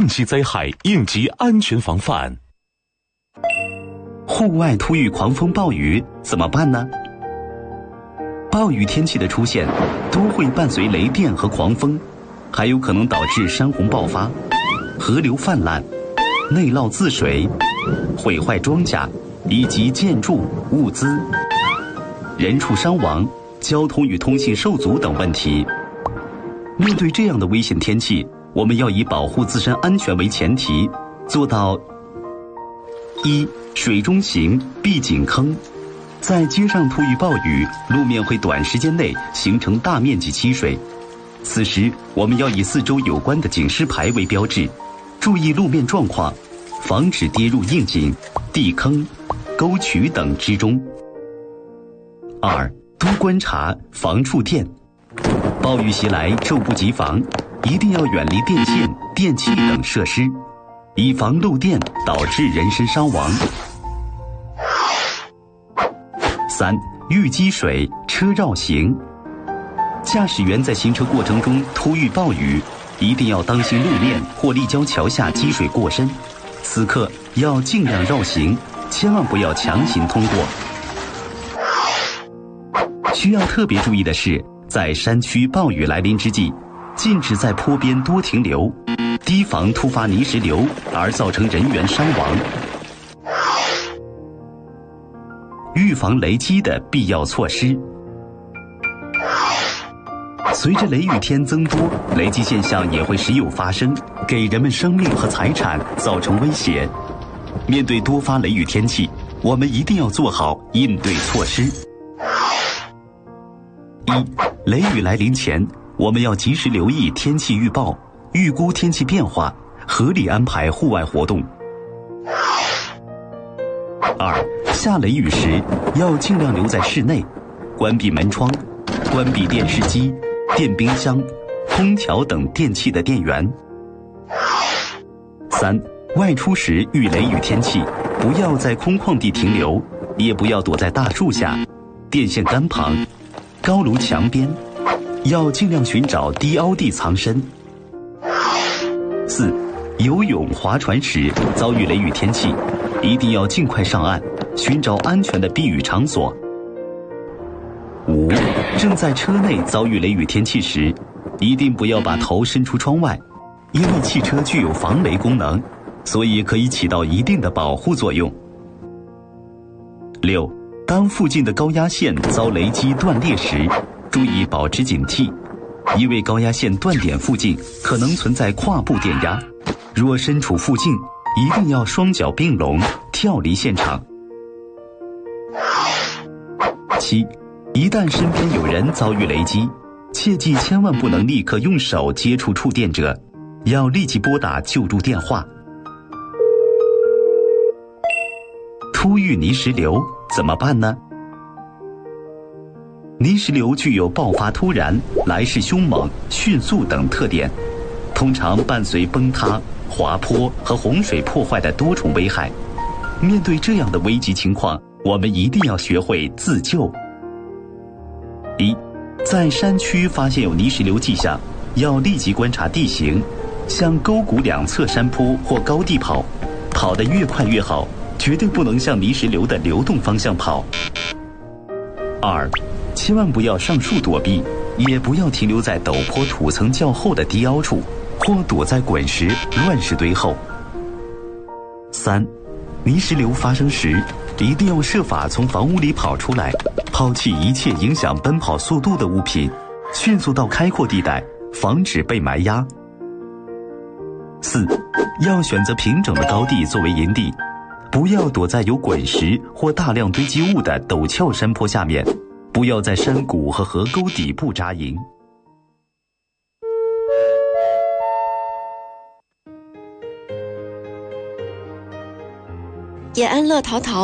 应急灾害、应急安全防范。 户外突遇狂风暴雨怎么办呢？暴雨天气的出现都会伴随雷电和狂风，还有可能导致山洪爆发、河流泛滥、内涝自水、毁坏庄稼以及建筑物资、人畜伤亡、交通与通信受阻等问题。面对这样的危险天气，我们要以保护自身安全为前提，做到一、水中行，避井坑。在街上突遇暴雨，路面会短时间内形成大面积积水，此时我们要以四周有关的警示牌为标志，注意路面状况，防止跌入硬井、地坑、沟渠等之中。二、多观察，防触电。暴雨袭来，猝不及防，一定要远离电线、电器等设施，以防漏电导致人身伤亡。三、遇积水，车绕行。驾驶员在行车过程中突遇暴雨，一定要当心路面或立交桥下积水过深，此刻要尽量绕行，千万不要强行通过。需要特别注意的是，在山区暴雨来临之际，禁止在坡边多停留，提防突发泥石流而造成人员伤亡。预防雷击的必要措施。随着雷雨天增多，雷击现象也会时有发生，给人们生命和财产造成威胁。面对多发雷雨天气，我们一定要做好应对措施。一、雷雨来临前，我们要及时留意天气预报，预估天气变化，合理安排户外活动。二、下雷雨时要尽量留在室内，关闭门窗，关闭电视机、电冰箱、空调等电器的电源。三、外出时遇雷雨天气，不要在空旷地停留，也不要躲在大树下、电线杆旁、高楼墙边，要尽量寻找低凹地藏身。四、游泳、划船时遭遇雷雨天气，一定要尽快上岸，寻找安全的避雨场所。五、正在车内遭遇雷雨天气时，一定不要把头伸出窗外，因为汽车具有防雷功能，所以可以起到一定的保护作用。六、当附近的高压线遭雷击断裂时，注意保持警惕，因为高压线断点附近可能存在跨步电压，若身处附近，一定要双脚并拢，跳离现场。七、一旦身边有人遭遇雷击，切记千万不能立刻用手接触触电者，要立即拨打救助电话。突遇泥石流怎么办呢？泥石流具有爆发突然、来势凶猛、迅速等特点，通常伴随崩塌、滑坡和洪水破坏的多重危害。面对这样的危急情况，我们一定要学会自救。一、在山区发现有泥石流迹象，要立即观察地形，向沟谷两侧山坡或高地跑，跑得越快越好，绝对不能向泥石流的流动方向跑。二、千万不要上树躲避，也不要停留在陡坡土层较厚的低凹处，或躲在滚石、乱石堆后。三、泥石流发生时，一定要设法从房屋里跑出来，抛弃一切影响奔跑速度的物品，迅速到开阔地带，防止被埋压。四、要选择平整的高地作为营地，不要躲在有滚石或大量堆积物的陡峭山坡下面，不要在山谷和河沟底部扎营。 延安乐淘淘